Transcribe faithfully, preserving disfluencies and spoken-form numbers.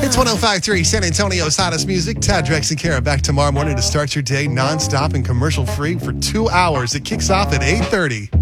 It's one oh five point three San Antonio's hottest music. Tad, Drex, and Kara back tomorrow morning to start your day non-stop and commercial-free for two hours. It kicks off at eight thirty.